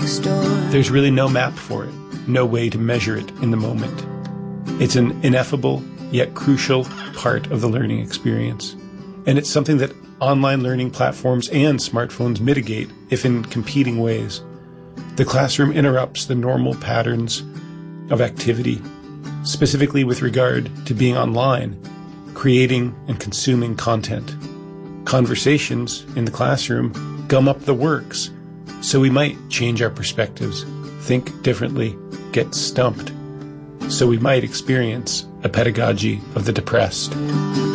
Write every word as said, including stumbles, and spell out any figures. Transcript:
next door. There's really no map for it, no way to measure it in the moment. It's an ineffable yet crucial part of the learning experience. And it's something that online learning platforms and smartphones mitigate, if in competing ways. The classroom interrupts the normal patterns of activity, specifically with regard to being online, creating and consuming content. Conversations in the classroom gum up the works, so we might change our perspectives, think differently, get stumped, so we might experience a pedagogy of the depressed.